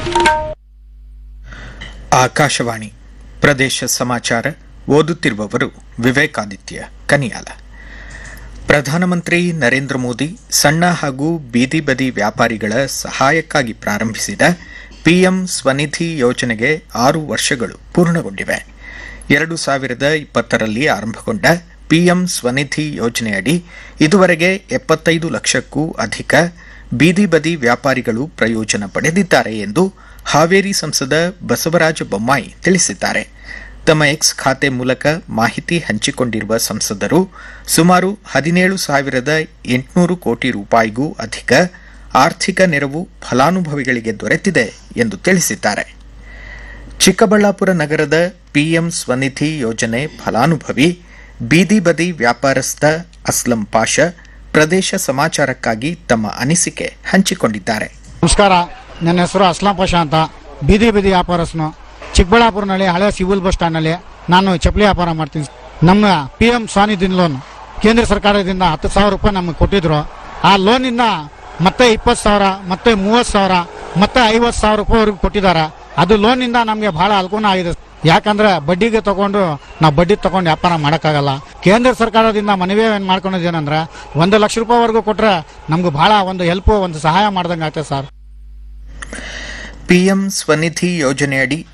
ಆಕಾಶವಾಣಿ ಪ್ರದೇಶ ಸಮಾಚಾರ ಓದುತ್ತಿರುವವರು ವಿವೇಕಾದಿತ್ಯ ಕನಿಯಾಲ. ಪ್ರಧಾನಮಂತ್ರಿ ನರೇಂದ್ರ ಮೋದಿ ಸಣ್ಣ ಹಾಗೂ ಬೀದಿ ಬದಿ ವ್ಯಾಪಾರಿಗಳ ಸಹಾಯಕ್ಕಾಗಿ ಪ್ರಾರಂಭಿಸಿದ ಪಿಎಂ ಸ್ವನಿಧಿ ಯೋಜನೆಗೆ 6 ವರ್ಷಗಳು ಪೂರ್ಣಗೊಂಡಿವೆ. 2020ರಲ್ಲಿ ಆರಂಭಗೊಂಡ ಪಿಎಂ ಸ್ವನಿಧಿ ಯೋಜನೆಯಡಿ ಇದುವರೆಗೆ 75 ಲಕ್ಷಕ್ಕೂ ಅಧಿಕ ಬೀದಿ ಬದಿ ವ್ಯಾಪಾರಿಗಳು ಪ್ರಯೋಜನ ಪಡೆದಿದ್ದಾರೆ ಎಂದು ಹಾವೇರಿ ಸಂಸದ ಬಸವರಾಜ ಬೊಮ್ಮಾಯಿ ತಿಳಿಸಿದ್ದಾರೆ. ತಮ್ಮ ಎಕ್ಸ್ ಖಾತೆ ಮೂಲಕ ಮಾಹಿತಿ ಹಂಚಿಕೊಂಡಿರುವ ಸಂಸದರು ಸುಮಾರು 17,800 ಕೋಟಿ ರೂಪಾಯಿಗೂ ಅಧಿಕ ಆರ್ಥಿಕ ನೆರವು ಫಲಾನುಭವಿಗಳಿಗೆ ದೊರೆತಿದೆ ಎಂದು ತಿಳಿಸಿದ್ದಾರೆ. ಚಿಕ್ಕಬಳ್ಳಾಪುರ ನಗರದ ಪಿಎಂ ಸ್ವನಿಧಿ ಯೋಜನೆ ಫಲಾನುಭವಿ ಬೀದಿ ಬದಿ ವ್ಯಾಪಾರಸ್ಥ ಅಸ್ಲಂ ಪಾಷಾ ಪ್ರದೇಶ ಸಮಾಚಾರಕ್ಕಾಗಿ ತಮ್ಮ ಅನಿಸಿಕೆ ಹಂಚಿಕೊಂಡಿದ್ದಾರೆ. ನಮಸ್ಕಾರ, ನನ್ನ ಹೆಸರು ಅಸ್ಲಾಂ ಪಾಷಾ ಅಂತ. ಬೀದಿ ವ್ಯಾಪಾರಸ್ಥನು. ಚಿಕ್ಕಬಳ್ಳಾಪುರನಲ್ಲಿ ಹಳೆ ಸಿವಿಲ್ ಬಸ್ ಸ್ಟ್ಯಾಂಡ್ನಲ್ಲಿ ನಾನು ಚಪ್ಪಲಿ ವ್ಯಾಪಾರ ಮಾಡ್ತೀನಿ. ನಮ್ಮ ಪಿಎಂ ಸ್ವನಿಧಿ ಲೋನ್ ಕೇಂದ್ರ ಸರ್ಕಾರದಿಂದ 10,000 ರೂಪಾಯಿ ನಮಗೆ ಕೊಟ್ಟಿದ್ರು. ಆ ಲೋನಿಂದ ಮತ್ತೆ 20,000, ಮತ್ತೆ 30,000, ಮತ್ತೆ 50,000 ರೂಪಾಯಿವರೆಗೂ ಕೊಟ್ಟಿದ್ದಾರೆ. ಅದು ಲೋನಿಂದ ನಮಗೆ ಬಹಳ ಅನುಕೂಲ ಆಗಿದೆ. ಯಾಕಂದ್ರೆ ಬಡ್ಡಿಗೆ ತಗೊಂಡು ನಾವು ಬಡ್ಡಿ ತಗೊಂಡು ವ್ಯಾಪಾರ ಮಾಡೋಕ್ಕಾಗಲ್ಲ. ಕೇಂದ್ರ ಸರ್ಕಾರದಿಂದ ಮನವಿ ಏನು ಮಾಡ್ಕೊಂಡಿದ್ದೇನೆಂದ್ರೆ 1 ಲಕ್ಷ ರೂಪಾಯಿವರೆಗೂ ಕೊಟ್ಟರೆ ನಮ್ಗೆ ಬಹಳ ಒಂದು ಹೆಲ್ಪ್, ಒಂದು ಸಹಾಯ ಮಾಡ್ದಂಗೆ ಆಗ್ತದೆ ಸರ್. ಪಿಎಂ ಸ್ವನಿಧಿ ಯೋಜನೆಯಡಿ